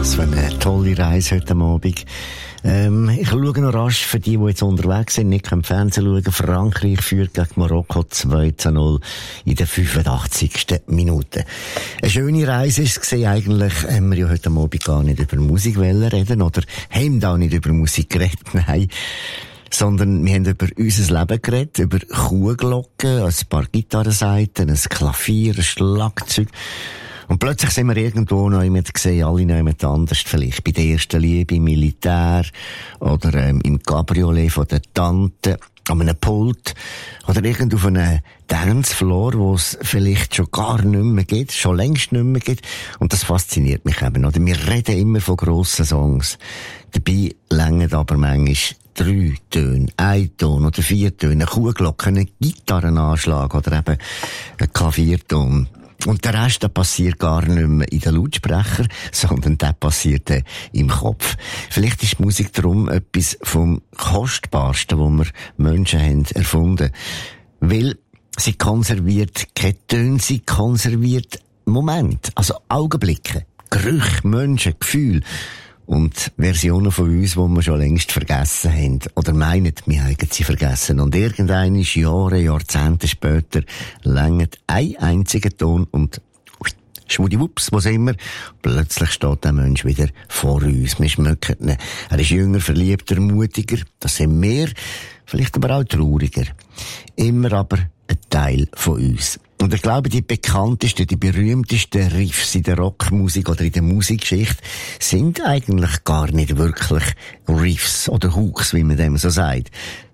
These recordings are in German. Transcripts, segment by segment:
Was für eine tolle Reise heute Abend. Ich schaue noch rasch für die jetzt unterwegs sind, nicht im Fernsehen schauen. Frankreich führt gegen Marokko 2-0 in der 85. Minute. Eine schöne Reise ist es gewesen. Eigentlich haben wir ja heute Abend gar nicht über Musik reden oder haben da nicht über Musik geredet, nein. Sondern wir haben über unser Leben geredet, über Kuhglocken, ein paar Gitarrenseiten, ein Klavier, ein Schlagzeug. Und plötzlich sind wir irgendwo noch jemand gesehen, alle nehmen anders, vielleicht bei der ersten Liebe im Militär oder im Cabriolet von der Tante, an einem Pult oder irgendwo auf einem Dancefloor, wo es vielleicht schon gar nicht mehr gibt, schon längst nicht mehr gibt. Und das fasziniert mich eben. Oder wir reden immer von grossen Songs. Dabei längern aber manchmal 3 Töne, 1 Ton oder 4 Töne, eine Kuhglocke, einen Gitarrenanschlag oder eben ein Klavierton. Und der Rest, der passiert gar nicht mehr in den Lautsprecher, sondern der passiert im Kopf. Vielleicht ist die Musik darum etwas vom Kostbarsten, was wir Menschen haben erfunden. Weil sie konserviert keine Töne, sie konserviert Momente, also Augenblicke, Gerüche, Menschen, Gefühle. Und Versionen von uns, die wir schon längst vergessen haben. Oder meinen, wir haben sie vergessen. Und irgendwann Jahre, Jahrzehnte später reicht ein einziger Ton und schwudiwups, wo sind wir? Plötzlich steht der Mensch wieder vor uns. Wir schmecken ihn. Er ist jünger, verliebter, mutiger. Das sind wir. Vielleicht aber auch trauriger. Immer aber ein Teil von uns. Und ich glaube, die bekanntesten, die berühmtesten Riffs in der Rockmusik oder in der Musikgeschichte sind eigentlich gar nicht wirklich Riffs oder Hooks, wie man dem so sagt.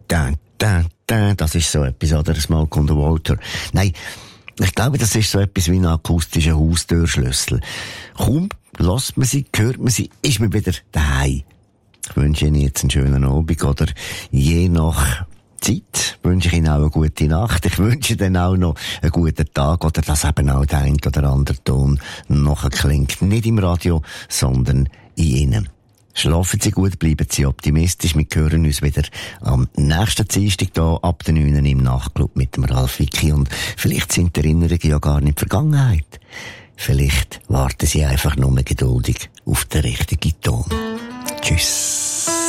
Das ist so etwas, oder Smoke on the Water. Nein, ich glaube, das ist so etwas wie ein akustischer Haustürschlüssel. Kaum lässt man sie, hört man sie, ist man wieder daheim. Ich wünsche Ihnen jetzt einen schönen Abend oder je nach Zeit wünsche ich Ihnen auch eine gute Nacht. Ich wünsche Ihnen auch noch einen guten Tag oder dass eben auch der ein oder andere Ton nachher klingt. Nicht im Radio, sondern in Ihnen. Schlafen Sie gut, bleiben Sie optimistisch. Wir hören uns wieder am nächsten Dienstag hier ab den 9 im Nachtclub mit dem Ralf Wicki. Und vielleicht sind die Erinnerungen ja gar nicht die Vergangenheit. Vielleicht warten Sie einfach nur geduldig auf den richtigen Ton. Tschüss.